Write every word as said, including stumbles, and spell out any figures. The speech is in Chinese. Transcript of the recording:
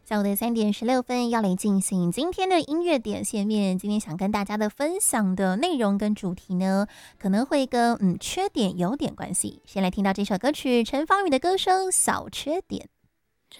下午的三点十六分，要来进行今天的音乐点线面。今天想跟大家的分享的内容跟主题呢，可能会跟嗯缺点有点关系。先来听到这首歌曲，陈芳宇的歌声《小缺点》。